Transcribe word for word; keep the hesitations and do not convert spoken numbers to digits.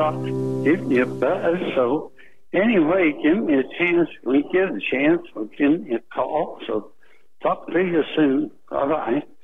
I'll give you a buzz. So anyway, give me a chance. We get a chance. We'll give me a call. So talk to you soon. Bye-bye.